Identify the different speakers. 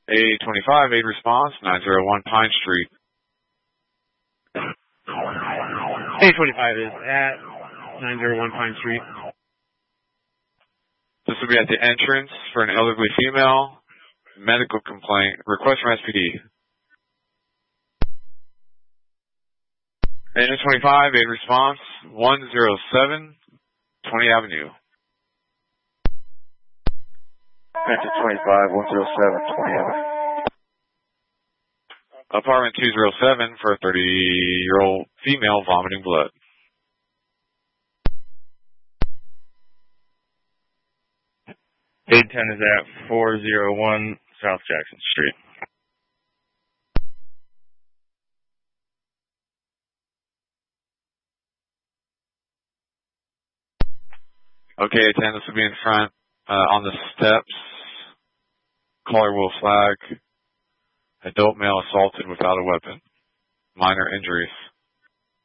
Speaker 1: 825, aid response, 901 Pine Street.
Speaker 2: 825 is at 901 Pine Street.
Speaker 1: This will be at the entrance for an elderly female. Medical complaint. Request from SPD. 825, aid response, 107 20 Avenue.
Speaker 3: Phantom 25, 107, 20 Avenue.
Speaker 1: Apartment 207 for a 30-year-old female vomiting blood.
Speaker 4: Aid 10 is at 401 South Jackson Street.
Speaker 1: Okay, 10, this will be in front, on the steps. Caller will flag. Adult male assaulted without a weapon. Minor injuries.